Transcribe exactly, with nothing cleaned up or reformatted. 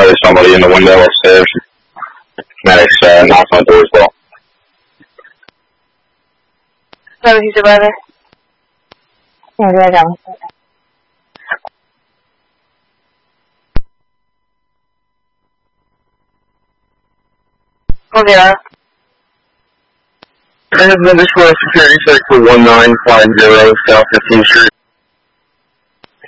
there's somebody in the window upstairs. Medics uh, knocked on the door as well. So he's your brother? Yeah, I got him. Okay. Transmission security sector one nine five zero South fifteenth Street.